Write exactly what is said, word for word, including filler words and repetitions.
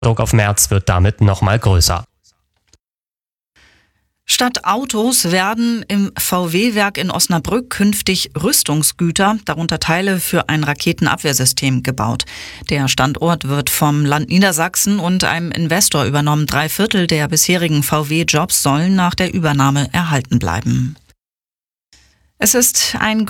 Druck auf Merz wird damit nochmal größer. Statt Autos werden im V W-Werk in Osnabrück künftig Rüstungsgüter, darunter Teile für ein Raketenabwehrsystem, gebaut. Der Standort wird vom Land Niedersachsen und einem Investor übernommen. Drei Viertel der bisherigen V W-Jobs sollen nach der Übernahme erhalten bleiben. Es ist ein